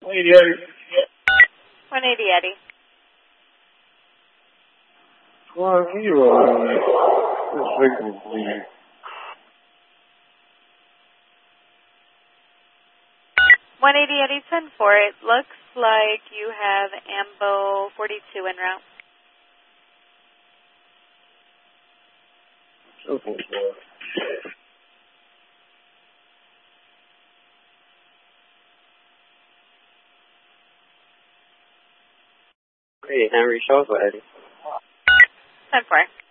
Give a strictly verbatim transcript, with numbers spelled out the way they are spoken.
one eighty Eddie. one eighty Eddie. Well, you are. This signal, please. one eighty Eddie, ten four. It looks like you have Ambo forty-two en route. Okay, sir. Hey, Henry, show us what Eddie. ten four.